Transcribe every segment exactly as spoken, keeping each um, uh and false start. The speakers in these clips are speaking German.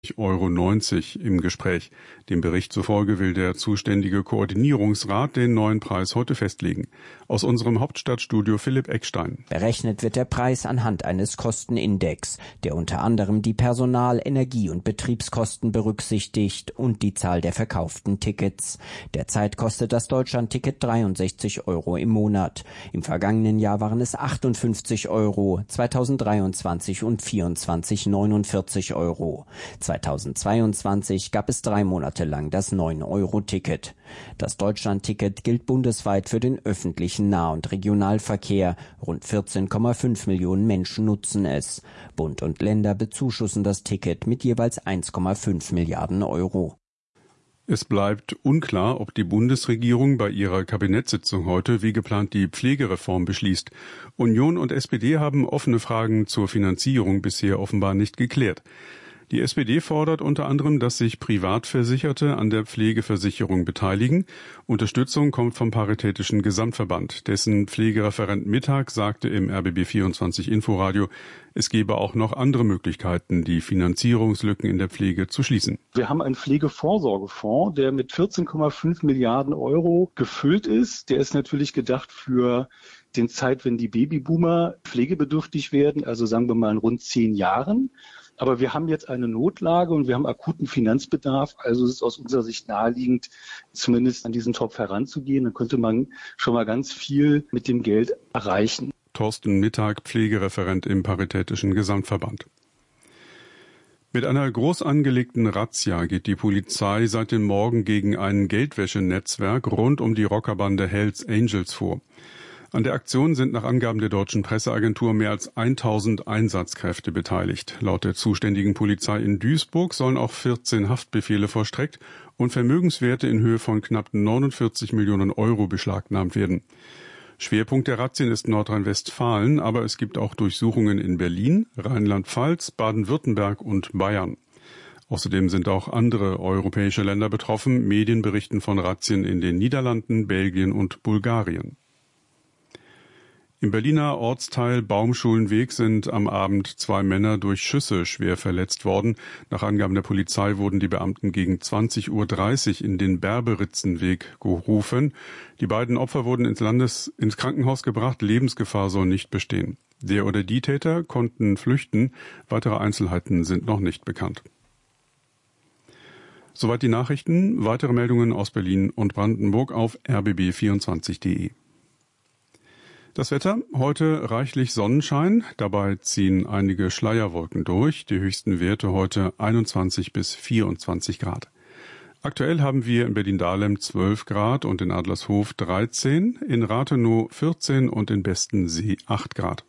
Euro neunzig im Gespräch. Dem Bericht zufolge will der zuständige Koordinierungsrat den neuen Preis heute festlegen. Aus unserem Hauptstadtstudio Philipp Eckstein. Berechnet wird der Preis anhand eines Kostenindex, der unter anderem die Personal-, Energie- und Betriebskosten berücksichtigt und die Zahl der verkauften Tickets. Derzeit kostet das Deutschlandticket dreiundsechzig Euro im Monat. Im vergangenen Jahr waren es achtundfünfzig Euro, zweitausenddreiundzwanzig und vierundzwanzig neunundvierzig Euro. zweitausendzweiundzwanzig gab es drei Monate lang das neun Euro Ticket. Das Deutschlandticket gilt bundesweit für den öffentlichen Nah- und Regionalverkehr. Rund vierzehn Komma fünf Millionen Menschen nutzen es. Bund und Länder bezuschussen das Ticket mit jeweils eins Komma fünf Milliarden Euro. Es bleibt unklar, ob die Bundesregierung bei ihrer Kabinettssitzung heute wie geplant die Pflegereform beschließt. Union und S P D haben offene Fragen zur Finanzierung bisher offenbar nicht geklärt. Die S P D fordert unter anderem, dass sich Privatversicherte an der Pflegeversicherung beteiligen. Unterstützung kommt vom Paritätischen Gesamtverband. Dessen Pflegereferent Mittag sagte im R B B vierundzwanzig Inforadio, es gebe auch noch andere Möglichkeiten, die Finanzierungslücken in der Pflege zu schließen. Wir haben einen Pflegevorsorgefonds, der mit vierzehn Komma fünf Milliarden Euro gefüllt ist. Der ist natürlich gedacht für den Zeit, wenn die Babyboomer pflegebedürftig werden, also sagen wir mal in rund zehn Jahren. Aber wir haben jetzt eine Notlage und wir haben akuten Finanzbedarf. Also es ist aus unserer Sicht naheliegend, zumindest an diesen Topf heranzugehen. Dann könnte man schon mal ganz viel mit dem Geld erreichen. Thorsten Mittag, Pflegereferent im Paritätischen Gesamtverband. Mit einer groß angelegten Razzia geht die Polizei seit dem Morgen gegen ein Geldwäschenetzwerk rund um die Rockerbande Hells Angels vor. An der Aktion sind nach Angaben der deutschen Presseagentur mehr als tausend Einsatzkräfte beteiligt. Laut der zuständigen Polizei in Duisburg sollen auch vierzehn Haftbefehle vollstreckt und Vermögenswerte in Höhe von knapp neunundvierzig Millionen Euro beschlagnahmt werden. Schwerpunkt der Razzien ist Nordrhein-Westfalen, aber es gibt auch Durchsuchungen in Berlin, Rheinland-Pfalz, Baden-Württemberg und Bayern. Außerdem sind auch andere europäische Länder betroffen. Medien berichten von Razzien in den Niederlanden, Belgien und Bulgarien. Im Berliner Ortsteil Baumschulenweg sind am Abend zwei Männer durch Schüsse schwer verletzt worden. Nach Angaben der Polizei wurden die Beamten gegen zwanzig Uhr dreißig in den Berberitzenweg gerufen. Die beiden Opfer wurden ins Landes, ins Krankenhaus gebracht. Lebensgefahr soll nicht bestehen. Der oder die Täter konnten flüchten. Weitere Einzelheiten sind noch nicht bekannt. Soweit die Nachrichten. Weitere Meldungen aus Berlin und Brandenburg auf r b b vierundzwanzig punkt d e. Das Wetter, heute reichlich Sonnenschein, dabei ziehen einige Schleierwolken durch, die höchsten Werte heute einundzwanzig bis vierundzwanzig Grad. Aktuell haben wir in Berlin-Dahlem zwölf Grad und in Adlershof dreizehn, in Rathenow vierzehn und in Bestensee acht Grad.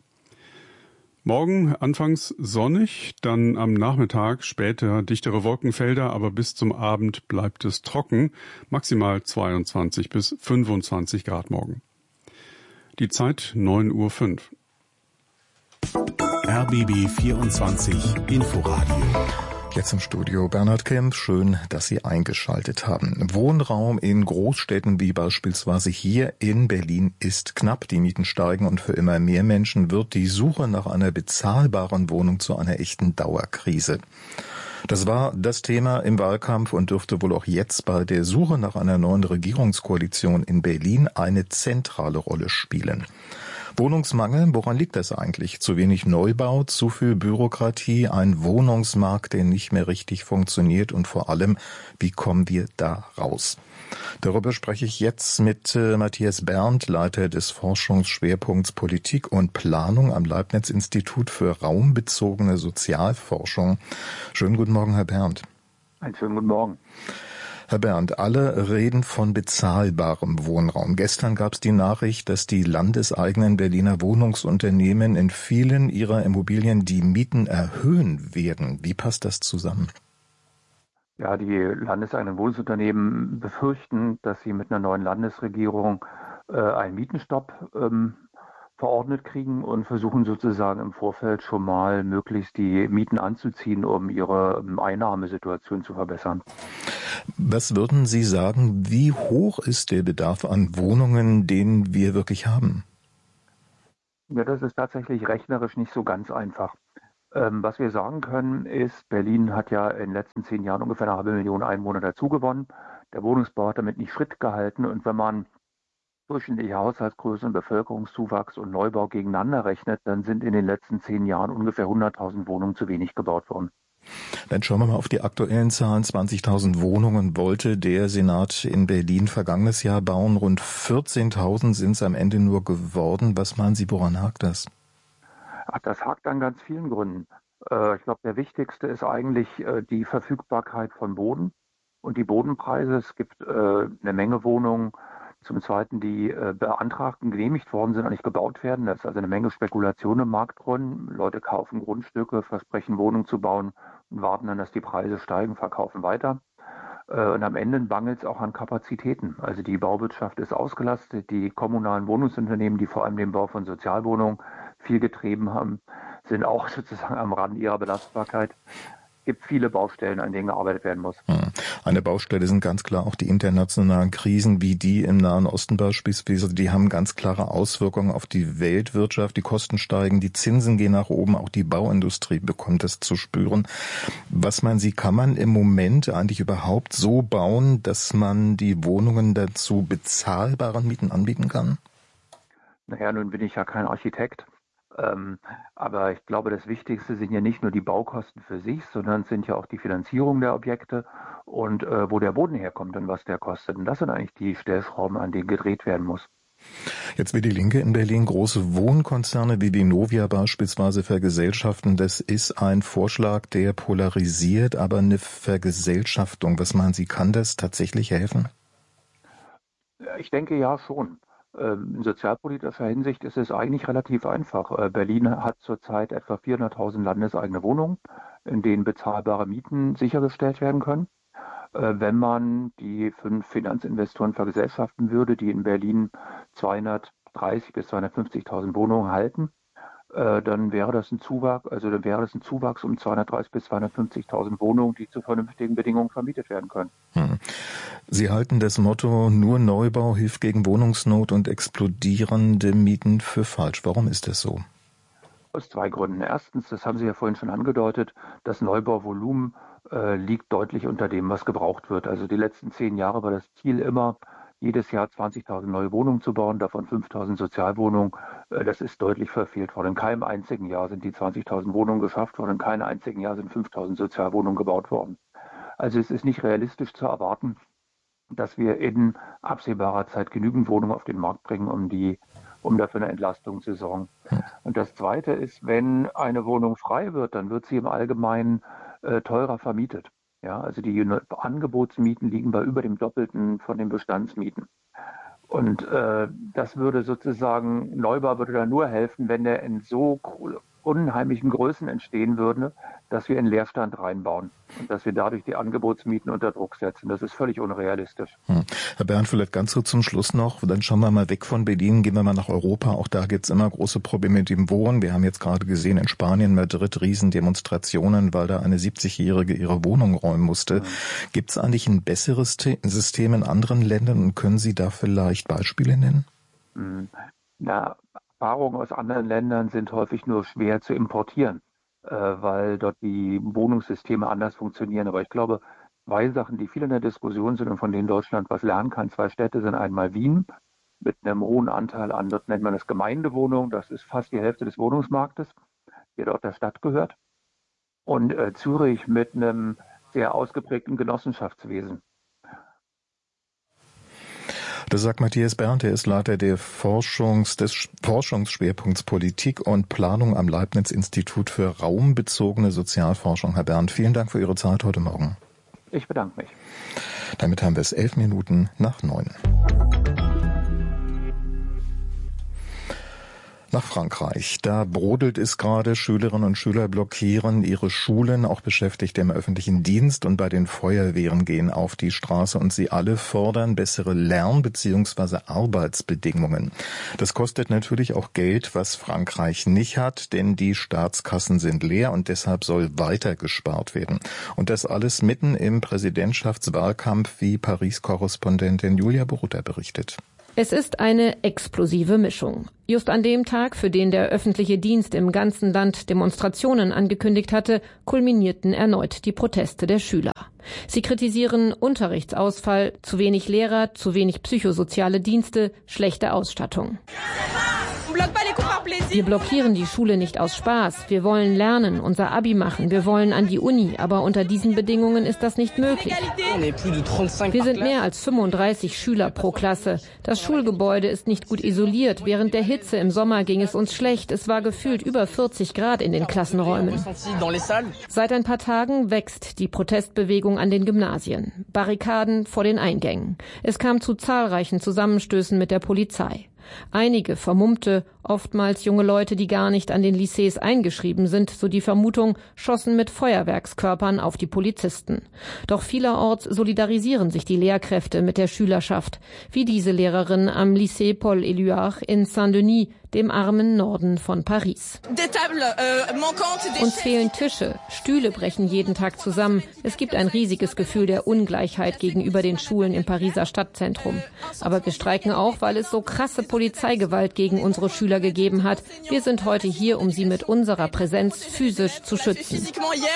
Morgen anfangs sonnig, dann am Nachmittag später dichtere Wolkenfelder, aber bis zum Abend bleibt es trocken, maximal zweiundzwanzig bis fünfundzwanzig Grad morgen. Die Zeit neun Uhr fünf. R B B vierundzwanzig Inforadio. Jetzt im Studio Bernhard Kemp. Schön, dass Sie eingeschaltet haben. Wohnraum in Großstädten wie beispielsweise hier in Berlin ist knapp. Die Mieten steigen und für immer mehr Menschen wird die Suche nach einer bezahlbaren Wohnung zu einer echten Dauerkrise. Das war das Thema im Wahlkampf und dürfte wohl auch jetzt bei der Suche nach einer neuen Regierungskoalition in Berlin eine zentrale Rolle spielen. Wohnungsmangel, woran liegt das eigentlich? Zu wenig Neubau, zu viel Bürokratie, ein Wohnungsmarkt, der nicht mehr richtig funktioniert und vor allem, wie kommen wir da raus? Darüber spreche ich jetzt mit äh, Matthias Berndt, Leiter des Forschungsschwerpunkts Politik und Planung am Leibniz-Institut für raumbezogene Sozialforschung. Schönen guten Morgen, Herr Berndt. Einen schönen guten Morgen. Herr Berndt, alle reden von bezahlbarem Wohnraum. Gestern gab es die Nachricht, dass die landeseigenen Berliner Wohnungsunternehmen in vielen ihrer Immobilien die Mieten erhöhen werden. Wie passt das zusammen? Ja, die landeseigenen Wohnungsunternehmen befürchten, dass sie mit einer neuen Landesregierung äh, einen Mietenstopp ähm, verordnet kriegen und versuchen sozusagen im Vorfeld schon mal möglichst die Mieten anzuziehen, um ihre ähm, Einnahmesituation zu verbessern. Was würden Sie sagen, wie hoch ist der Bedarf an Wohnungen, den wir wirklich haben? Ja, das ist tatsächlich rechnerisch nicht so ganz einfach. Ähm, was wir sagen können, ist, Berlin hat ja in den letzten zehn Jahren ungefähr eine halbe Million Einwohner dazugewonnen. Der Wohnungsbau hat damit nicht Schritt gehalten. Und wenn man durchschnittliche Haushaltsgröße und Bevölkerungszuwachs und Neubau gegeneinander rechnet, dann sind in den letzten zehn Jahren ungefähr hunderttausend Wohnungen zu wenig gebaut worden. Dann schauen wir mal auf die aktuellen Zahlen. zwanzigtausend Wohnungen wollte der Senat in Berlin vergangenes Jahr bauen. Rund vierzehntausend sind es am Ende nur geworden. Was meinen Sie, woran hakt das? Ach, das hakt an ganz vielen Gründen. Äh, ich glaube, der wichtigste ist eigentlich äh, die Verfügbarkeit von Boden und die Bodenpreise. Es gibt äh, eine Menge Wohnungen, zum Zweiten, die äh, beantragt und genehmigt worden sind und nicht gebaut werden. Da ist also eine Menge Spekulation im Markt drin. Leute kaufen Grundstücke, versprechen Wohnungen zu bauen und warten dann, dass die Preise steigen, verkaufen weiter. Äh, und am Ende mangelt es auch an Kapazitäten. Also die Bauwirtschaft ist ausgelastet. Die kommunalen Wohnungsunternehmen, die vor allem den Bau von Sozialwohnungen viel getrieben haben, sind auch sozusagen am Rand ihrer Belastbarkeit. Es gibt viele Baustellen, an denen gearbeitet werden muss. Eine Baustelle sind ganz klar auch die internationalen Krisen, wie die im Nahen Osten beispielsweise. Die haben ganz klare Auswirkungen auf die Weltwirtschaft. Die Kosten steigen, die Zinsen gehen nach oben, auch die Bauindustrie bekommt es zu spüren. Was meinen Sie, kann man im Moment eigentlich überhaupt so bauen, dass man die Wohnungen dazu bezahlbaren Mieten anbieten kann? Naja, nun bin ich ja kein Architekt. Ähm, aber ich glaube, das Wichtigste sind ja nicht nur die Baukosten für sich, sondern es sind ja auch die Finanzierung der Objekte und äh, wo der Boden herkommt und was der kostet. Und das sind eigentlich die Stellschrauben, an denen gedreht werden muss. Jetzt will die Linke in Berlin große Wohnkonzerne wie die Novia beispielsweise vergesellschaften. Das ist ein Vorschlag, der polarisiert, aber eine Vergesellschaftung. Was meinen Sie, kann das tatsächlich helfen? Ich denke ja schon. In sozialpolitischer Hinsicht ist es eigentlich relativ einfach. Berlin hat zurzeit etwa vierhunderttausend landeseigene Wohnungen, in denen bezahlbare Mieten sichergestellt werden können. Wenn man die fünf Finanzinvestoren vergesellschaften würde, die in Berlin zweihundertdreißig bis zweihundertfünfzigtausend Wohnungen halten, dann wäre das ein Zuwachs, also dann wäre das ein Zuwachs um zweihundertdreißig bis zweihundertfünfzigtausend Wohnungen, die zu vernünftigen Bedingungen vermietet werden können. Hm. Sie halten das Motto, nur Neubau hilft gegen Wohnungsnot und explodierende Mieten für falsch. Warum ist das so? Aus zwei Gründen. Erstens, das haben Sie ja vorhin schon angedeutet, das Neubauvolumen äh, liegt deutlich unter dem, was gebraucht wird. Also die letzten zehn Jahre war das Ziel immer, jedes Jahr zwanzigtausend neue Wohnungen zu bauen, davon fünftausend Sozialwohnungen. Äh, das ist deutlich verfehlt worden. In keinem einzigen Jahr sind die zwanzigtausend Wohnungen geschafft worden, in keinem einzigen Jahr sind fünftausend Sozialwohnungen gebaut worden. Also es ist nicht realistisch zu erwarten, dass wir in absehbarer Zeit genügend Wohnungen auf den Markt bringen, um die, um dafür eine Entlastung zu sorgen. Und das Zweite ist, wenn eine Wohnung frei wird, dann wird sie im Allgemeinen äh, teurer vermietet. Ja, also die Angebotsmieten liegen bei über dem Doppelten von den Bestandsmieten. Und äh, das würde sozusagen, Neubau würde da nur helfen, wenn der in so unheimlichen Größen entstehen würde, dass wir in Leerstand reinbauen und dass wir dadurch die Angebotsmieten unter Druck setzen. Das ist völlig unrealistisch. Hm. Herr Bernd, vielleicht ganz so zum Schluss noch, dann schauen wir mal weg von Berlin, gehen wir mal nach Europa. Auch da gibt es immer große Probleme mit dem Wohnen. Wir haben jetzt gerade gesehen, in Spanien, Madrid, Riesendemonstrationen, weil da eine siebzigjährige ihre Wohnung räumen musste. Hm. Gibt es eigentlich ein besseres System in anderen Ländern und können Sie da vielleicht Beispiele nennen? Hm. Na, Erfahrungen aus anderen Ländern sind häufig nur schwer zu importieren, äh, weil dort die Wohnungssysteme anders funktionieren. Aber ich glaube, zwei Sachen, die viel in der Diskussion sind und von denen Deutschland was lernen kann, zwei Städte sind einmal Wien mit einem hohen Anteil an, dort nennt man das Gemeindewohnung, das ist fast die Hälfte des Wohnungsmarktes, der dort der Stadt gehört. Und äh, Zürich mit einem sehr ausgeprägten Genossenschaftswesen. Das sagt Matthias Berndt, er ist Leiter der Forschungs, des Forschungsschwerpunkts Politik und Planung am Leibniz-Institut für raumbezogene Sozialforschung. Herr Berndt, vielen Dank für Ihre Zeit heute Morgen. Ich bedanke mich. Damit haben wir es elf Minuten nach neun. Nach Frankreich. Da brodelt es gerade. Schülerinnen und Schüler blockieren ihre Schulen, auch Beschäftigte im öffentlichen Dienst und bei den Feuerwehren gehen auf die Straße und sie alle fordern bessere Lern- bzw. Arbeitsbedingungen. Das kostet natürlich auch Geld, was Frankreich nicht hat, denn die Staatskassen sind leer und deshalb soll weiter gespart werden. Und das alles mitten im Präsidentschaftswahlkampf, wie Paris-Korrespondentin Julia Borutta berichtet. Es ist eine explosive Mischung. Just an dem Tag, für den der öffentliche Dienst im ganzen Land Demonstrationen angekündigt hatte, kulminierten erneut die Proteste der Schüler. Sie kritisieren Unterrichtsausfall, zu wenig Lehrer, zu wenig psychosoziale Dienste, schlechte Ausstattung. Wir blockieren die Schule nicht aus Spaß. Wir wollen lernen, unser Abi machen. Wir wollen an die Uni. Aber unter diesen Bedingungen ist das nicht möglich. Wir sind mehr als fünfunddreißig Schüler pro Klasse. Das Schulgebäude ist nicht gut isoliert. Während der Hitze im Sommer ging es uns schlecht. Es war gefühlt über vierzig Grad in den Klassenräumen. Seit ein paar Tagen wächst die Protestbewegung an den Gymnasien. Barrikaden vor den Eingängen. Es kam zu zahlreichen Zusammenstößen mit der Polizei. Einige Vermummte, oftmals junge Leute, die gar nicht an den Lycées eingeschrieben sind, so die Vermutung, schossen mit Feuerwerkskörpern auf die Polizisten. Doch vielerorts solidarisieren sich die Lehrkräfte mit der Schülerschaft, wie diese Lehrerin am Lycée Paul Éluard in Saint-Denis, dem armen Norden von Paris. Uns fehlen Tische, Stühle brechen jeden Tag zusammen. Es gibt ein riesiges Gefühl der Ungleichheit gegenüber den Schulen im Pariser Stadtzentrum. Aber wir streiken auch, weil es so krasse Polizeigewalt gegen unsere Schüler gegeben hat. Wir sind heute hier, um sie mit unserer Präsenz physisch zu schützen.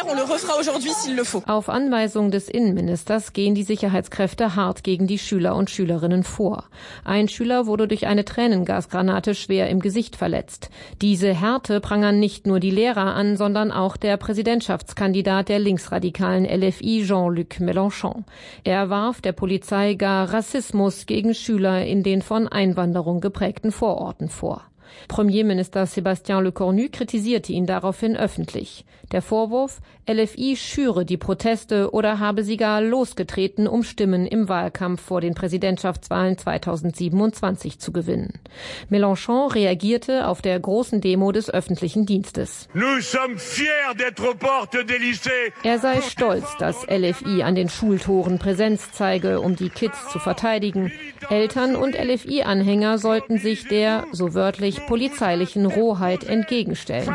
Auf Anweisung des Innenministers gehen die Sicherheitskräfte hart gegen die Schüler und Schülerinnen vor. Ein Schüler wurde durch eine Tränengasgranate schwer im Gesicht verletzt. Diese Härte prangern nicht nur die Lehrer an, sondern auch der Präsidentschaftskandidat der linksradikalen L F I, Jean-Luc Mélenchon. Er warf der Polizei gar Rassismus gegen Schüler in den von Einwanderung geprägten Vororten vor. Premierminister Sébastien Lecornu kritisierte ihn daraufhin öffentlich. Der Vorwurf, L F I schüre die Proteste oder habe sie gar losgetreten, um Stimmen im Wahlkampf vor den Präsidentschaftswahlen zweitausendsiebenundzwanzig zu gewinnen. Mélenchon reagierte auf der großen Demo des öffentlichen Dienstes. Er sei stolz, dass L F I an den Schultoren Präsenz zeige, um die Kids zu verteidigen. Eltern und L F I-Anhänger sollten sich der, so wörtlich, polizeilichen Rohheit entgegenstellen.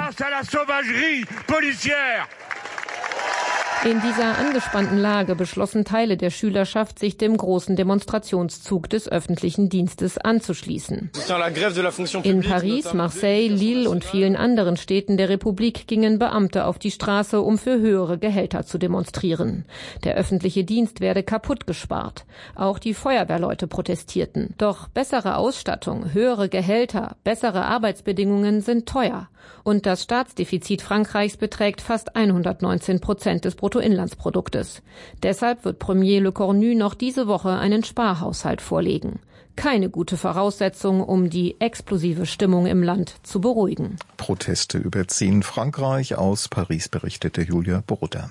In dieser angespannten Lage beschlossen Teile der Schülerschaft, sich dem großen Demonstrationszug des öffentlichen Dienstes anzuschließen. In Paris, Marseille, Lille und vielen anderen Städten der Republik gingen Beamte auf die Straße, um für höhere Gehälter zu demonstrieren. Der öffentliche Dienst werde kaputt gespart. Auch die Feuerwehrleute protestierten. Doch bessere Ausstattung, höhere Gehälter, bessere Arbeitsbedingungen sind teuer. Und das Staatsdefizit Frankreichs beträgt fast hundertneunzehn Prozent des Bruttoinlandsproduktes. Deshalb wird Premier Lecornu noch diese Woche einen Sparhaushalt vorlegen. Keine gute Voraussetzung, um die explosive Stimmung im Land zu beruhigen. Proteste überziehen Frankreich. Aus Paris berichtete Julia Borutta.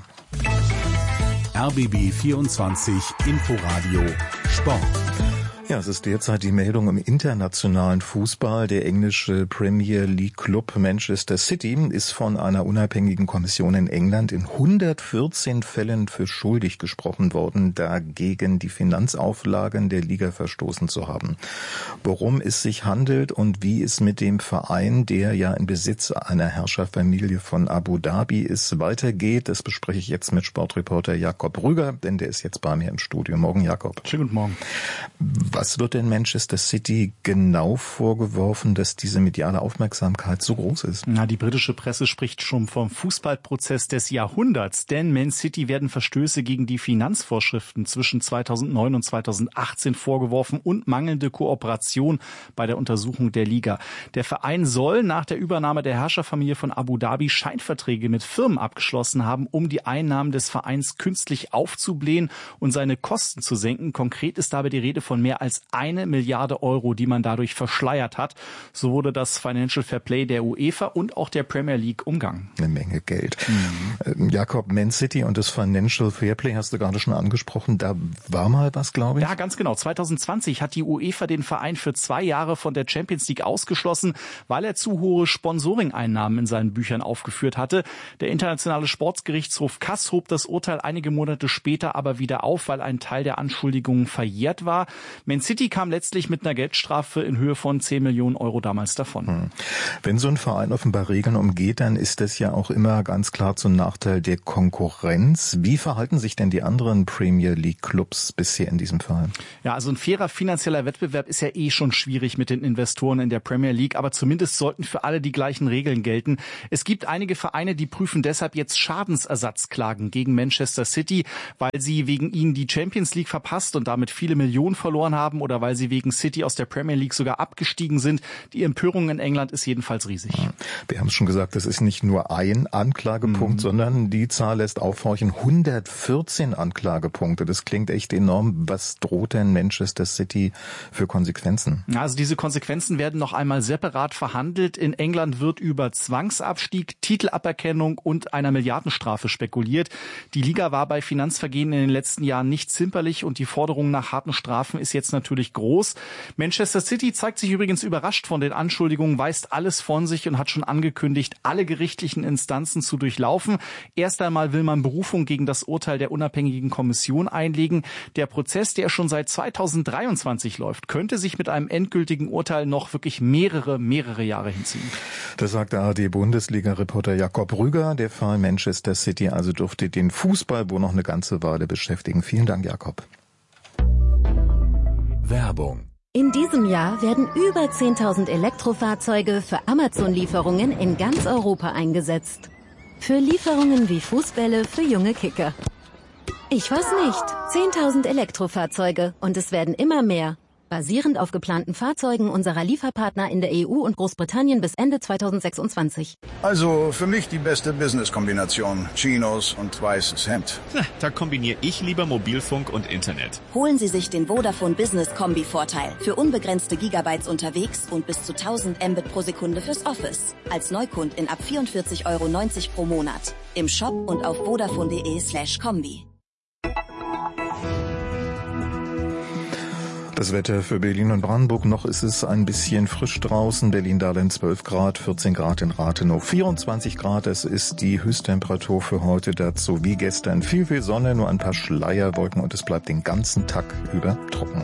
R B B vierundzwanzig Inforadio Sport. Ja, es ist derzeit die Meldung im internationalen Fußball. Der englische Premier League Club Manchester City ist von einer unabhängigen Kommission in England in hundertvierzehn Fällen für schuldig gesprochen worden, dagegen die Finanzauflagen der Liga verstoßen zu haben. Worum es sich handelt und wie es mit dem Verein, der ja in Besitz einer Herrscherfamilie von Abu Dhabi ist, weitergeht, das bespreche ich jetzt mit Sportreporter Jakob Rüger, denn der ist jetzt bei mir im Studio. Morgen, Jakob. Schönen guten Morgen. Was wird denn Manchester City genau vorgeworfen, dass diese mediale Aufmerksamkeit so groß ist? Na, die britische Presse spricht schon vom Fußballprozess des Jahrhunderts, denn Man City werden Verstöße gegen die Finanzvorschriften zwischen zweitausendneun und zweitausendachtzehn vorgeworfen und mangelnde Kooperation bei der Untersuchung der Liga. Der Verein soll nach der Übernahme der Herrscherfamilie von Abu Dhabi Scheinverträge mit Firmen abgeschlossen haben, um die Einnahmen des Vereins künstlich aufzublähen und seine Kosten zu senken. Konkret ist dabei die Rede von mehr als eine Milliarde Euro, die man dadurch verschleiert hat. So wurde das Financial Fair Play der UEFA und auch der Premier League umgangen. Eine Menge Geld. Mhm. Jakob, Man City und das Financial Fair Play hast du gerade schon angesprochen. Da war mal was, glaube ich. Ja, ganz genau. zwanzig zwanzig hat die UEFA den Verein für zwei Jahre von der Champions League ausgeschlossen, weil er zu hohe Sponsoring-Einnahmen in seinen Büchern aufgeführt hatte. Der internationale Sportgerichtshof Kass hob das Urteil einige Monate später aber wieder auf, weil ein Teil der Anschuldigungen verjährt war. Man City kam letztlich mit einer Geldstrafe in Höhe von zehn Millionen Euro damals davon. Hm. Wenn so ein Verein offenbar Regeln umgeht, dann ist das ja auch immer ganz klar zum Nachteil der Konkurrenz. Wie verhalten sich denn die anderen Premier League Clubs bisher in diesem Fall? Ja, also ein fairer finanzieller Wettbewerb ist ja eh schon schwierig mit den Investoren in der Premier League, aber zumindest sollten für alle die gleichen Regeln gelten. Es gibt einige Vereine, die prüfen deshalb jetzt Schadensersatzklagen gegen Manchester City, weil sie wegen ihnen die Champions League verpasst und damit viele Millionen verloren haben oder weil sie wegen City aus der Premier League sogar abgestiegen sind. Die Empörung in England ist jedenfalls riesig. Wir haben es schon gesagt, das ist nicht nur ein Anklagepunkt, mhm. sondern die Zahl lässt aufhorchen. hundertvierzehn Anklagepunkte. Das klingt echt enorm. Was droht denn Manchester City für Konsequenzen? Also diese Konsequenzen werden noch einmal separat verhandelt. In England wird über Zwangsabstieg, Titelaberkennung und einer Milliardenstrafe spekuliert. Die Liga war bei Finanzvergehen in den letzten Jahren nicht zimperlich und die Forderung nach harten Strafen ist jetzt natürlich groß. Manchester City zeigt sich übrigens überrascht von den Anschuldigungen, weist alles von sich und hat schon angekündigt, alle gerichtlichen Instanzen zu durchlaufen. Erst einmal will man Berufung gegen das Urteil der unabhängigen Kommission einlegen. Der Prozess, der schon seit zweitausenddreiundzwanzig läuft, könnte sich mit einem endgültigen Urteil noch wirklich mehrere, mehrere Jahre hinziehen. Das sagt der A R D-Bundesliga-Reporter Jakob Rüger. Der Fall Manchester City also dürfte den Fußball wohl noch eine ganze Weile beschäftigen. Vielen Dank, Jakob. Werbung. In diesem Jahr werden über zehntausend Elektrofahrzeuge für Amazon-Lieferungen in ganz Europa eingesetzt. Für Lieferungen wie Fußbälle für junge Kicker. Ich weiß nicht. zehntausend Elektrofahrzeuge und es werden immer mehr. Basierend auf geplanten Fahrzeugen unserer Lieferpartner in der E U und Großbritannien bis Ende zweitausendsechsundzwanzig. Also für mich die beste Business-Kombination. Chinos und weißes Hemd. Na, da kombiniere ich lieber Mobilfunk und Internet. Holen Sie sich den Vodafone Business Kombi-Vorteil. Für unbegrenzte Gigabytes unterwegs und bis zu tausend Mbit pro Sekunde fürs Office. Als Neukundin ab vierundvierzig Euro neunzig pro Monat. Im Shop und auf vodafone.de slash Kombi. Das Wetter für Berlin und Brandenburg. Noch ist es ein bisschen frisch draußen. Berlin-Dahlem zwölf Grad, vierzehn Grad in Rathenow, vierundzwanzig Grad. Das ist die Höchsttemperatur für heute. Dazu wie gestern viel, viel Sonne, nur ein paar Schleierwolken und es bleibt den ganzen Tag über trocken.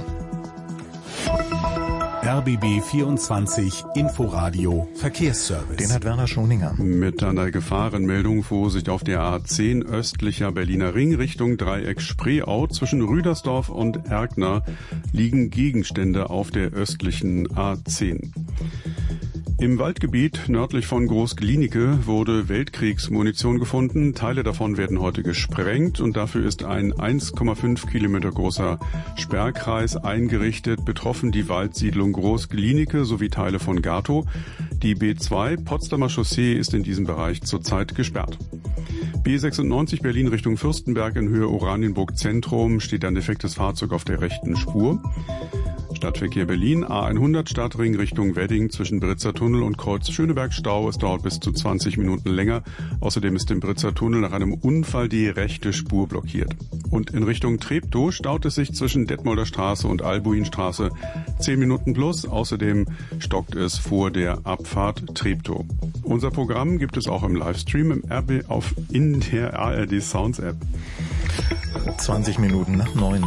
R B B vierundzwanzig Inforadio Verkehrsservice. Den hat Werner Schoninger. Mit einer Gefahrenmeldung Vorsicht auf der A zehn östlicher Berliner Ring Richtung Dreieck Spreeau. Zwischen Rüdersdorf und Erkner liegen Gegenstände auf der östlichen A zehn. Im Waldgebiet nördlich von Groß-Glienicke wurde Weltkriegsmunition gefunden. Teile davon werden heute gesprengt und dafür ist ein eins Komma fünf Kilometer großer Sperrkreis eingerichtet. Betroffen die Waldsiedlung Groß-Glienicke sowie Teile von Gatow. Die B zwei Potsdamer Chaussee ist in diesem Bereich zurzeit gesperrt. B sechsundneunzig Berlin Richtung Fürstenberg in Höhe Oranienburg Zentrum steht ein defektes Fahrzeug auf der rechten Spur. Stadtverkehr Berlin, A hundert Stadtring Richtung Wedding zwischen Britzer Tunnel und Kreuz Schöneberg Stau. Es dauert bis zu zwanzig Minuten länger. Außerdem ist im Britzer Tunnel nach einem Unfall die rechte Spur blockiert. Und in Richtung Treptow staut es sich zwischen Detmolder Straße und Albuinstraße zehn Minuten plus. Außerdem stockt es vor der Abfahrt Treptow. Unser Programm gibt es auch im Livestream im R B auf in der A R D Sounds App. zwanzig Minuten nach neun.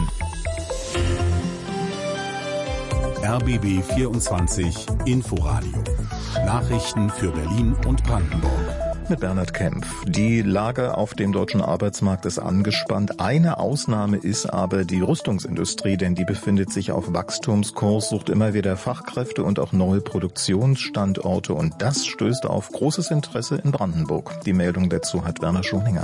R B B vierundzwanzig Inforadio. Nachrichten für Berlin und Brandenburg. Mit Bernhard Kempf. Die Lage auf dem deutschen Arbeitsmarkt ist angespannt. Eine Ausnahme ist aber die Rüstungsindustrie, denn die befindet sich auf Wachstumskurs, sucht immer wieder Fachkräfte und auch neue Produktionsstandorte. Und das stößt auf großes Interesse in Brandenburg. Die Meldung dazu hat Werner Schoninger.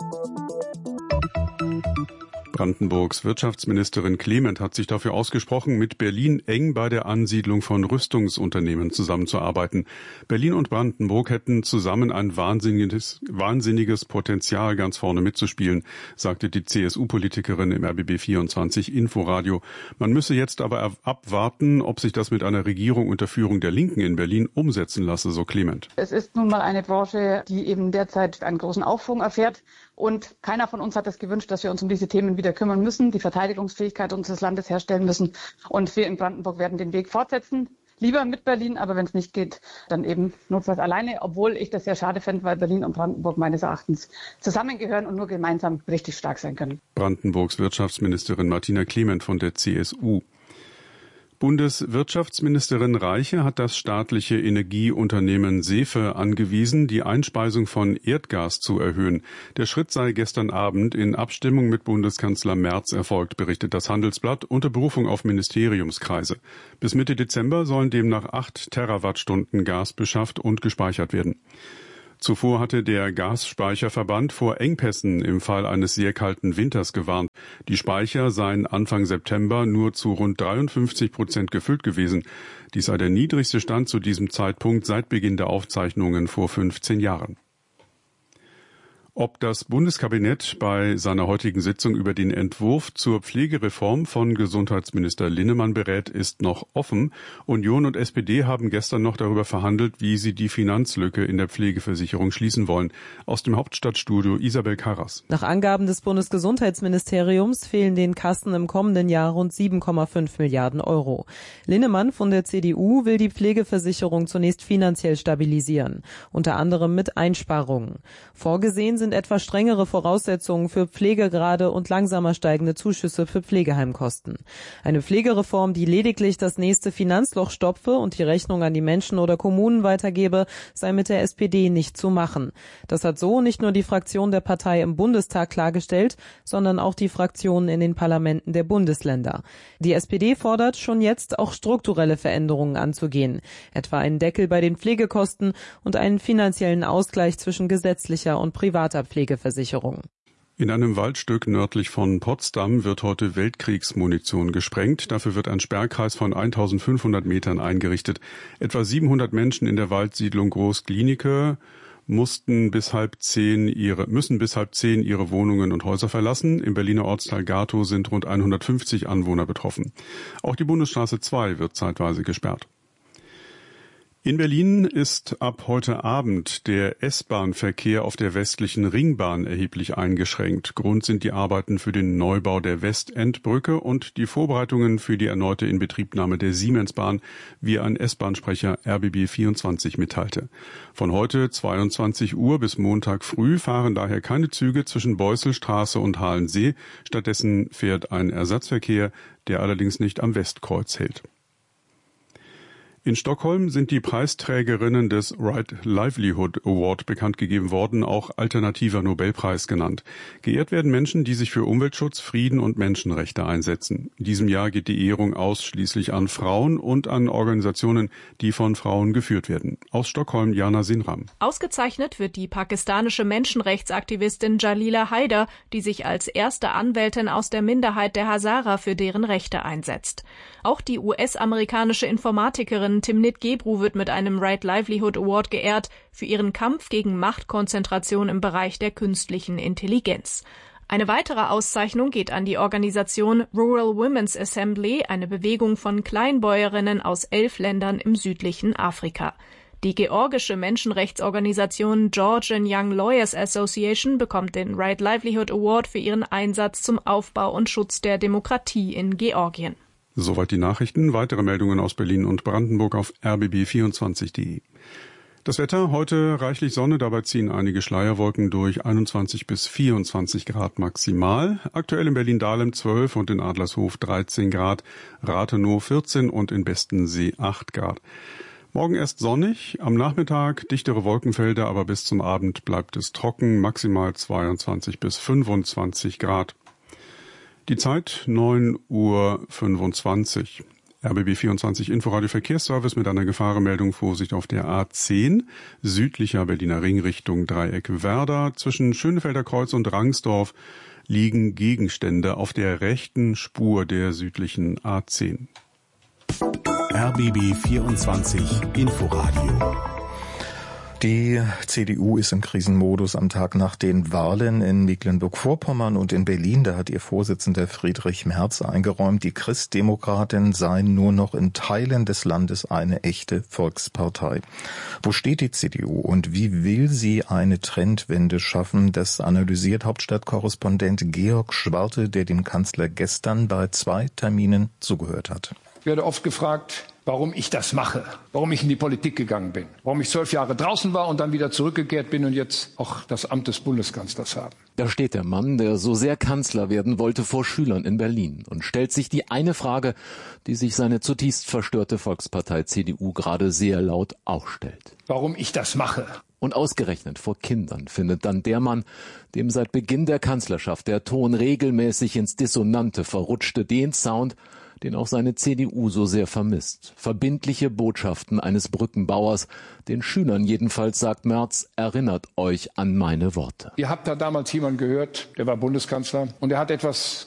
Brandenburgs Wirtschaftsministerin Clement hat sich dafür ausgesprochen, mit Berlin eng bei der Ansiedlung von Rüstungsunternehmen zusammenzuarbeiten. Berlin und Brandenburg hätten zusammen ein wahnsinniges, wahnsinniges Potenzial, ganz vorne mitzuspielen, sagte die C S U-Politikerin im R B B vierundzwanzig Inforadio. Man müsse jetzt aber abwarten, ob sich das mit einer Regierung unter Führung der Linken in Berlin umsetzen lasse, so Clement. Es ist nun mal eine Branche, die eben derzeit einen großen Aufschwung erfährt. Und keiner von uns hat es gewünscht, dass wir uns um diese Themen wieder kümmern müssen, die Verteidigungsfähigkeit unseres Landes herstellen müssen. Und wir in Brandenburg werden den Weg fortsetzen. Lieber mit Berlin, aber wenn es nicht geht, dann eben notfalls alleine. Obwohl ich das sehr schade fände, weil Berlin und Brandenburg meines Erachtens zusammengehören und nur gemeinsam richtig stark sein können. Brandenburgs Wirtschaftsministerin Martina Clement von der C S U. Bundeswirtschaftsministerin Reiche hat das staatliche Energieunternehmen SEFE angewiesen, die Einspeisung von Erdgas zu erhöhen. Der Schritt sei gestern Abend in Abstimmung mit Bundeskanzler Merz erfolgt, berichtet das Handelsblatt unter Berufung auf Ministeriumskreise. Bis Mitte Dezember sollen demnach acht Terawattstunden Gas beschafft und gespeichert werden. Zuvor hatte der Gasspeicherverband vor Engpässen im Fall eines sehr kalten Winters gewarnt. Die Speicher seien Anfang September nur zu rund dreiundfünfzig Prozent gefüllt gewesen. Dies sei der niedrigste Stand zu diesem Zeitpunkt seit Beginn der Aufzeichnungen vor fünfzehn Jahren. Ob das Bundeskabinett bei seiner heutigen Sitzung über den Entwurf zur Pflegereform von Gesundheitsminister Linnemann berät, ist noch offen. Union und S P D haben gestern noch darüber verhandelt, wie sie die Finanzlücke in der Pflegeversicherung schließen wollen. Aus dem Hauptstadtstudio Isabel Karras. Nach Angaben des Bundesgesundheitsministeriums fehlen den Kassen im kommenden Jahr rund sieben Komma fünf Milliarden Euro. Linnemann von der C D U will die Pflegeversicherung zunächst finanziell stabilisieren, unter anderem mit Einsparungen. Vorgesehen sind etwas strengere Voraussetzungen für Pflegegrade und langsamer steigende Zuschüsse für Pflegeheimkosten. Eine Pflegereform, die lediglich das nächste Finanzloch stopfe und die Rechnung an die Menschen oder Kommunen weitergebe, sei mit der S P D nicht zu machen. Das hat so nicht nur die Fraktion der Partei im Bundestag klargestellt, sondern auch die Fraktionen in den Parlamenten der Bundesländer. Die S P D fordert, schon jetzt auch strukturelle Veränderungen anzugehen, etwa einen Deckel bei den Pflegekosten und einen finanziellen Ausgleich zwischen gesetzlicher und privater Pflegeversicherung. In einem Waldstück nördlich von Potsdam wird heute Weltkriegsmunition gesprengt. Dafür wird ein Sperrkreis von eintausendfünfhundert Metern eingerichtet. Etwa siebenhundert Menschen in der Waldsiedlung Groß-Glienicke mussten bis halb zehn ihre, müssen bis halb zehn ihre Wohnungen und Häuser verlassen. Im Berliner Ortsteil Gatow sind rund hundertfünfzig Anwohner betroffen. Auch die Bundesstraße zwei wird zeitweise gesperrt. In Berlin ist ab heute Abend der S-Bahn-Verkehr auf der westlichen Ringbahn erheblich eingeschränkt. Grund sind die Arbeiten für den Neubau der Westendbrücke und die Vorbereitungen für die erneute Inbetriebnahme der Siemensbahn, wie ein S-Bahn-Sprecher R B B vierundzwanzig mitteilte. Von heute zweiundzwanzig Uhr bis Montag früh fahren daher keine Züge zwischen Beuselstraße und Halensee. Stattdessen fährt ein Ersatzverkehr, der allerdings nicht am Westkreuz hält. In Stockholm sind die Preisträgerinnen des Right Livelihood Award bekannt gegeben worden, auch alternativer Nobelpreis genannt. Geehrt werden Menschen, die sich für Umweltschutz, Frieden und Menschenrechte einsetzen. In diesem Jahr geht die Ehrung ausschließlich an Frauen und an Organisationen, die von Frauen geführt werden. Aus Stockholm Jana Sinram. Ausgezeichnet wird die pakistanische Menschenrechtsaktivistin Jalila Haider, die sich als erste Anwältin aus der Minderheit der Hazara für deren Rechte einsetzt. Auch die U S-amerikanische Informatikerin Timnit Gebru wird mit einem Right Livelihood Award geehrt für ihren Kampf gegen Machtkonzentration im Bereich der künstlichen Intelligenz. Eine weitere Auszeichnung geht an die Organisation Rural Women's Assembly, eine Bewegung von Kleinbäuerinnen aus elf Ländern im südlichen Afrika. Die georgische Menschenrechtsorganisation Georgian Young Lawyers Association bekommt den Right Livelihood Award für ihren Einsatz zum Aufbau und Schutz der Demokratie in Georgien. Soweit die Nachrichten. Weitere Meldungen aus Berlin und Brandenburg auf r b b vierundzwanzig punkt d e. Das Wetter, heute reichlich Sonne, dabei ziehen einige Schleierwolken durch, einundzwanzig bis vierundzwanzig Grad maximal. Aktuell in Berlin-Dahlem zwölf und in Adlershof dreizehn Grad, Rathenow vierzehn und in Bestensee acht Grad. Morgen erst sonnig, am Nachmittag dichtere Wolkenfelder, aber bis zum Abend bleibt es trocken, maximal zweiundzwanzig bis fünfundzwanzig Grad. Die Zeit neun Uhr fünfundzwanzig. R B B vierundzwanzig Inforadio Verkehrsservice mit einer Gefahrenmeldung. Vorsicht auf der A zehn, südlicher Berliner Ring Richtung Dreieck Werder. Zwischen Schönefelder Kreuz und Rangsdorf liegen Gegenstände auf der rechten Spur der südlichen A zehn. R B B vierundzwanzig Inforadio. Die C D U ist im Krisenmodus am Tag nach den Wahlen in Mecklenburg-Vorpommern und in Berlin. Da hat ihr Vorsitzender Friedrich Merz eingeräumt, die Christdemokraten seien nur noch in Teilen des Landes eine echte Volkspartei. Wo steht die C D U und wie will sie eine Trendwende schaffen? Das analysiert Hauptstadtkorrespondent Georg Schwarte, der dem Kanzler gestern bei zwei Terminen zugehört hat. Ich werde oft gefragt, warum ich das mache, warum ich in die Politik gegangen bin, warum ich zwölf Jahre draußen war und dann wieder zurückgekehrt bin und jetzt auch das Amt des Bundeskanzlers habe. Da steht der Mann, der so sehr Kanzler werden wollte, vor Schülern in Berlin und stellt sich die eine Frage, die sich seine zutiefst verstörte Volkspartei C D U gerade sehr laut auch stellt. Warum ich das mache. Und ausgerechnet vor Kindern findet dann der Mann, dem seit Beginn der Kanzlerschaft der Ton regelmäßig ins Dissonante verrutschte, den Sound, den auch seine C D U so sehr vermisst. Verbindliche Botschaften eines Brückenbauers, den Schülern jedenfalls, sagt Merz, erinnert euch an meine Worte. Ihr habt da damals jemanden gehört, der war Bundeskanzler und er hat etwas